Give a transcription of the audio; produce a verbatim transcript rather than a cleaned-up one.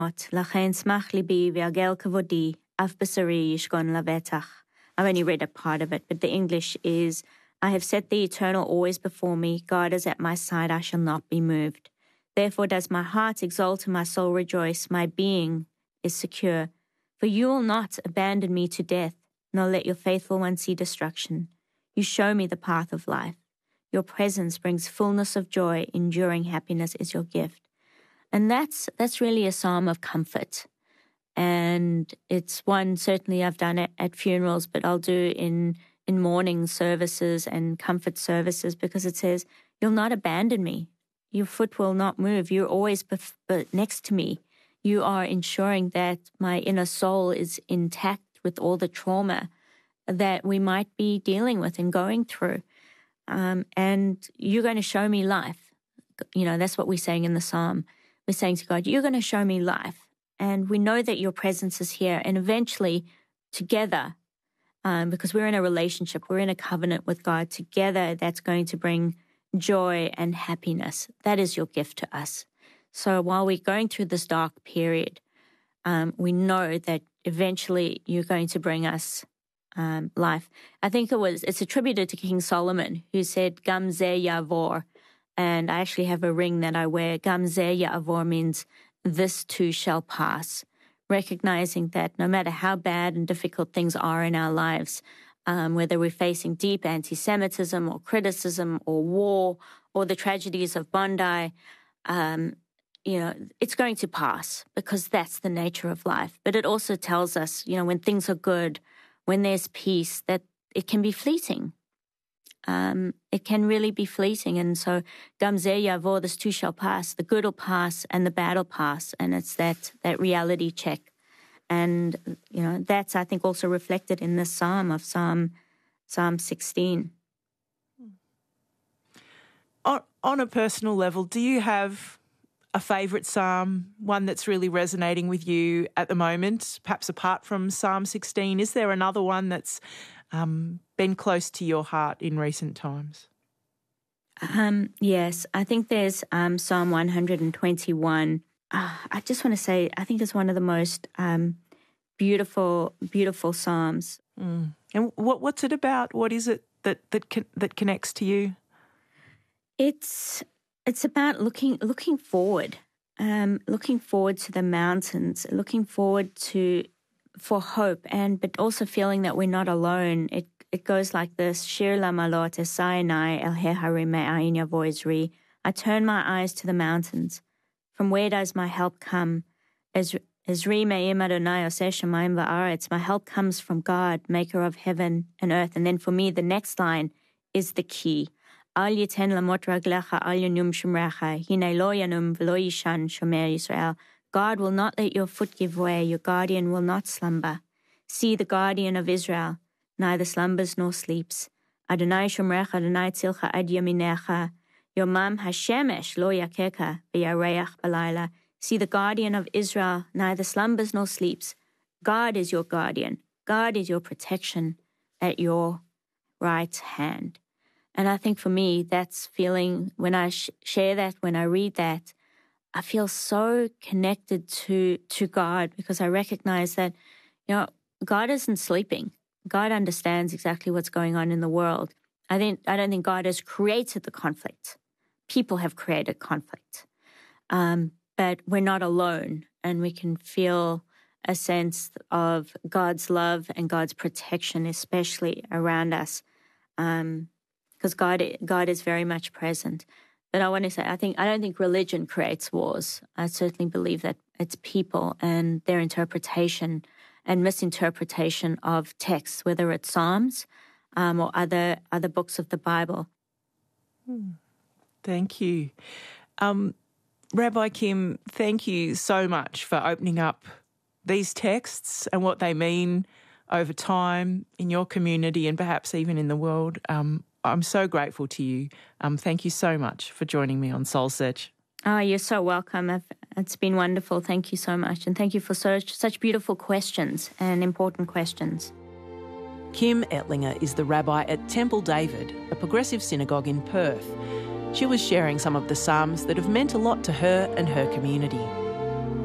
Lachen smach libi viagel kavodi af basari yishgon lavetach. I've only read a part of it, but the English is, I have set the eternal always before me. God is at my side, I shall not be moved. Therefore does my heart exult and my soul rejoice. My being is secure. For you will not abandon me to death, nor let your faithful one see destruction. You show me the path of life. Your presence brings fullness of joy. Enduring happiness is your gift. And that's that's really a psalm of comfort. And it's one, certainly I've done it at funerals, but I'll do in, in mourning services and comfort services, because it says, you'll not abandon me. Your foot will not move. You're always bef- but next to me. You are ensuring that my inner soul is intact with all the trauma that we might be dealing with and going through. Um, and you're going to show me life. You know, that's what we're saying in the psalm. We're saying to God, you're going to show me life. And we know that your presence is here. And eventually, together, um, because we're in a relationship, we're in a covenant with God, together that's going to bring joy and happiness. That is your gift to us. So while we're going through this dark period, um, we know that eventually you're going to bring us um, life. I think it was, it's attributed to King Solomon, who said, Gam ze yavor. And I actually have a ring that I wear. Gam ze yavor means this too shall pass, recognizing that no matter how bad and difficult things are in our lives, um, whether we're facing deep anti-Semitism or criticism or war or the tragedies of Bondi, um, you know, it's going to pass, because that's the nature of life. But it also tells us, you know, when things are good, when there's peace, that it can be fleeting. Um, it can really be fleeting. And so, Gam ze yavor, this too shall pass. The good will pass and the bad will pass. And it's that, that reality check. And, you know, that's, I think, also reflected in this psalm of Psalm, Psalm sixteen. On, on a personal level, do you have a favourite psalm, one that's really resonating with you at the moment, perhaps apart from Psalm sixteen? Is there another one that's um, been close to your heart in recent times? Um, yes, I think there's um, Psalm one hundred twenty-one. Uh, I just want to say, I think it's one of the most um, beautiful, beautiful psalms. Mm. And what what's it about? What is it that that con- that connects to you? It's it's about looking looking forward, um, looking forward to the mountains, looking forward to for hope, and but also feeling that we're not alone. It it goes like this: Shir lamalot esayanai el heharim me'ayin yavo ezri. I turn my eyes to the mountains. From where does my help come? Ezri me'im Adonai oseh shamayim va'aretz. My help comes from God, maker of heaven and earth. And then for me, the next line is the key. Al yiten lamot raglecha al yanum shemrecha. Hine lo yanum v'lo yishan shomer Yisrael. God will not let your foot give way. Your guardian will not slumber. See the guardian of Israel, neither slumbers nor sleeps. Adonai shomrecha, Adonai tzilcha ad yaminecha. Yomam hashemesh lo yakeka v'yareach balayla. See the guardian of Israel, neither slumbers nor sleeps. God is your guardian. God is your protection at your right hand. And I think for me, that's feeling, when I sh- share that, when I read that, I feel so connected to, to God, because I recognize that, you know, God isn't sleeping. God understands exactly what's going on in the world. I think I don't think God has created the conflict. People have created conflict. Um, but we're not alone, and we can feel a sense of God's love and God's protection, especially around us, um, because God God is very much present. But I want to say, I think I don't think religion creates wars. I certainly believe that it's people and their interpretation and misinterpretation of texts, whether it's Psalms um, or other other books of the Bible. Hmm. Thank you. Um, Rabbi Kim, thank you so much for opening up these texts and what they mean over time in your community and perhaps even in the world. Um, I'm so grateful to you. Um, thank you so much for joining me on Soul Search. Oh, you're so welcome. I've, it's been wonderful. Thank you so much. And thank you for such, such beautiful questions and important questions. Kim Ettlinger is the rabbi at Temple David, a progressive synagogue in Perth. She was sharing some of the psalms that have meant a lot to her and her community.